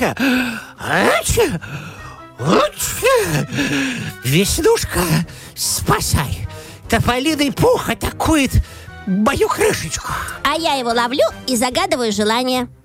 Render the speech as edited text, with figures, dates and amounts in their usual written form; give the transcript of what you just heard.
Ача! Ача! Ача! Веснушка, спасай! Тополиный пух атакует мою крышечку. А я его ловлю и загадываю желание.